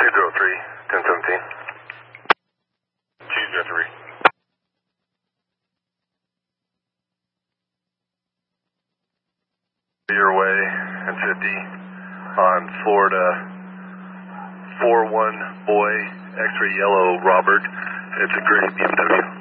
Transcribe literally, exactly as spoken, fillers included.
two zero three, ten seventeen. two zero three. Your way and fifty on Florida four one boy, X-ray yellow Robert. It's a gray B M W.